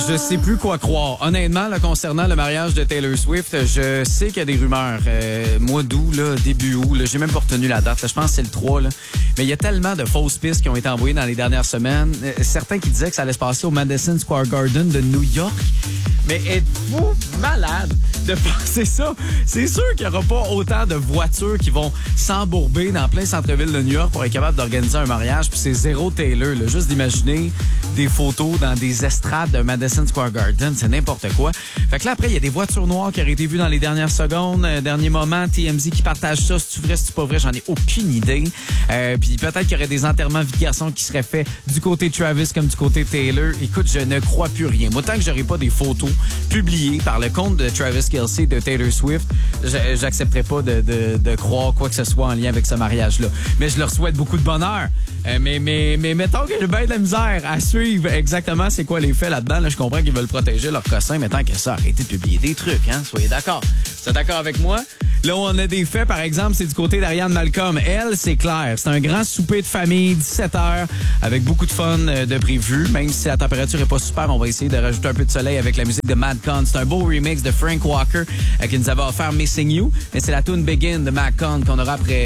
Je sais plus quoi croire. Honnêtement, là, concernant le mariage de Taylor Swift, je sais qu'il y a des rumeurs. Mois d'août, là, début août, là, j'ai même pas retenu la date. Là, je pense que c'est le 3. Là. Mais il y a tellement de fausses pistes qui ont été envoyées dans les dernières semaines. Certains qui disaient que ça allait se passer au Madison Square Garden de New York. Mais êtes-vous malade de penser ça? C'est sûr qu'il n'y aura pas autant de voitures qui vont s'embourber dans plein centre-ville de New York pour être capable d'organiser un mariage. Puis c'est zéro Taylor. Là. Juste d'imaginer des photos dans des estrades de Madison Square Garden, c'est n'importe quoi. Fait que là, après, il y a des voitures noires qui auraient été vues dans les dernières secondes, dernier moment, TMZ qui partage ça. Si c'est vrai, si c'est pas vrai, j'en ai aucune idée. Puis peut-être qu'il y aurait des enterrements vie de garçon qui seraient faits du côté Travis comme du côté Taylor. Écoute, je ne crois plus rien. Moi, tant que j'aurai pas des photos publiées par le compte de Travis Kelce de Taylor Swift, j'accepterai pas de croire quoi que ce soit en lien avec ce mariage-là. Mais je leur souhaite beaucoup de bonheur. Mais mettons que j'ai bien de la misère à suivre exactement c'est quoi les faits là-dedans. Là, je comprends qu'ils veulent protéger leur cossin, mais tant que ça, arrêtez de publier des trucs, hein? Soyez d'accord. Vous êtes d'accord avec moi? Là où on a des faits, par exemple, c'est du côté d'Ariane Malcolm. Elle, c'est clair. C'est un grand souper de famille, 17h, avec beaucoup de fun de prévu. Même si la température est pas super, on va essayer de rajouter un peu de soleil avec la musique de Madcon. C'est un beau remix de Frank Walker qui nous avait offert Missing You. Mais c'est la tune Begin de Madcon qu'on aura après